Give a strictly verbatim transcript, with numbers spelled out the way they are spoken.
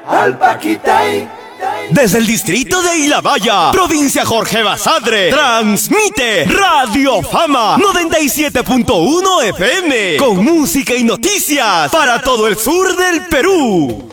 al Paquitay. Desde el distrito de Ilabaya, provincia Jorge Basadre, transmite Radio Fama noventa y siete punto uno F M, con música y noticias para todo el sur del Perú.